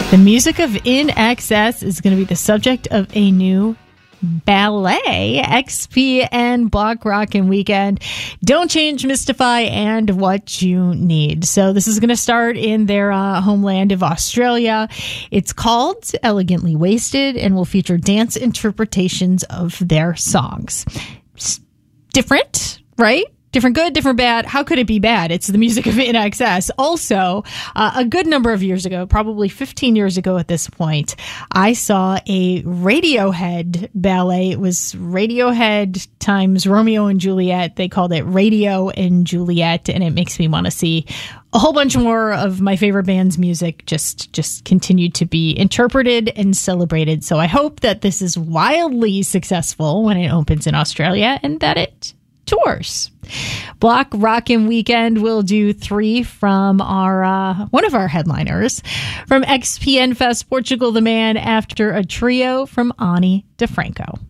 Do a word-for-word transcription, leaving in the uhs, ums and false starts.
The music of In Excess is going to be the subject of a new ballet, X P N Block Rockin' Weekend. Don't change, mystify, and what you need. So this is going to start in their uh, homeland of Australia. It's called Elegantly Wasted and will feature dance interpretations of their songs. It's different, right? Different good, different bad. How could it be bad? It's the music of In Excess. Also, uh, a good number of years ago, probably fifteen years ago at this point, I saw a Radiohead ballet. It was Radiohead times Romeo and Juliet. They called it Radio and Juliet, and it makes me want to see a whole bunch more of my favorite band's music just just continue to be interpreted and celebrated. So I hope that this is wildly successful when it opens in Australia and that it tours. Block Rockin' Weekend will do three from our uh, one of our headliners from X P N Fest Portugal the Man after a trio from Ani DeFranco.